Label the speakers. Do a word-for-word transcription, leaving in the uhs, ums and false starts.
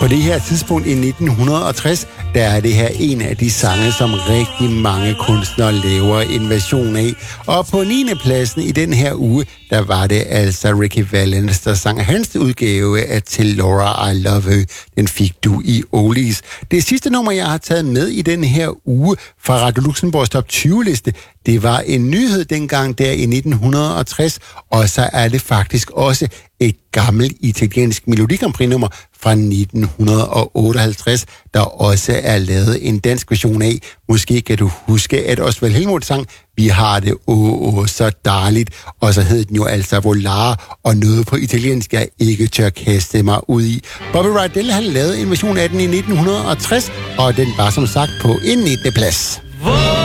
Speaker 1: På det her tidspunkt i nitten tres, der er det her en af de sange, som rigtig mange kunstnere laver en version af. Og på niende pladsen i den her uge, der var det altså Ricky Valens, der sang hans udgave af Til Laura I Love Her. Den fik du i Oldies. Det sidste nummer, jeg har taget med i den her uge fra Radio Luxembourgs top tyve-liste, det var en nyhed dengang der i nitten tres, og så er det faktisk også et gammelt italiensk Melodi Grand Prix-nummer fra nitten otteoghalvtreds, der også er lavet en dansk version af. Måske kan du huske, at Osvald Helmuth sang Vi har det åh, åh, så dejligt, og så hed den jo altså Volare, og noget på italiensk, jeg ikke tør kaste mig ud i. Bobby Rydell, han lavede en version af den i nitten tres, og den var som sagt på en nittende plads.